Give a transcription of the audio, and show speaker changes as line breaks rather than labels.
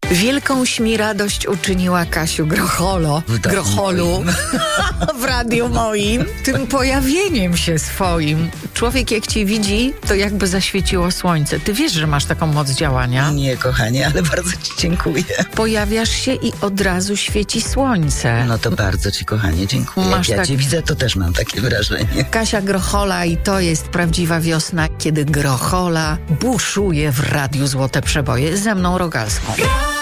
Wielką mi radość uczyniła Kasiu Grocholu w radiu moim, tym pojawieniem się swoim. Człowiek jak cię widzi, to jakby zaświeciło słońce. Ty wiesz, że masz taką moc działania?
Nie, kochanie, ale bardzo ci dziękuję.
Pojawiasz się i od razu świeci słońce.
No to bardzo ci, kochanie, dziękuję.
Masz
Jak ja
tak-
cię widzę, to też mam takie wrażenie.
Kasia Grochola i to jest prawdziwa wiosna, kiedy Grochola buszuje w radiu Złote Przeboje ze mną Rogalską.